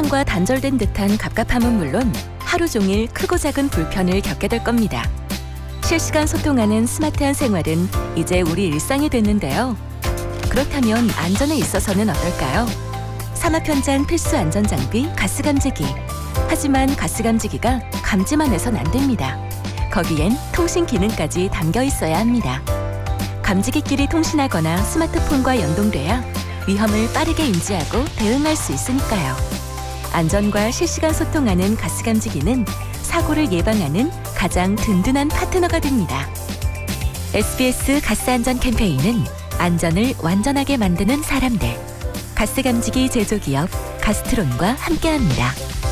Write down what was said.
세상과 단절된 듯한 갑갑함은 물론 하루 종일 크고 작은 불편을 겪게 될 겁니다. 실시간 소통하는 스마트한 생활은 이제 우리 일상이 됐는데요. 그렇다면 안전에 있어서는 어떨까요? 산업 현장 필수 안전장비 가스감지기. 하지만 가스감지기가 감지만 해선 안 됩니다. 거기엔 통신 기능까지 담겨 있어야 합니다. 감지기끼리 통신하거나 스마트폰과 연동돼야 위험을 빠르게 인지하고 대응할 수 있으니까요. 안전과 실시간 소통하는 가스감지기는 사고를 예방하는 가장 든든한 파트너가 됩니다. SBS 가스안전 캠페인은 안전을 완전하게 만드는 사람들, 가스감지기 제조기업 가스트론과 함께합니다.